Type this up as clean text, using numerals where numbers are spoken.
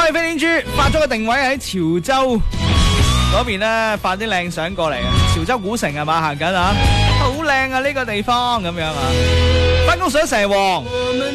位飛天豬發咗個定位喺潮州嗰邊咧，發啲靚相過嚟啊！潮州古城係嘛行緊啊，好靚啊呢個地方咁樣啊，翻工上蛇王。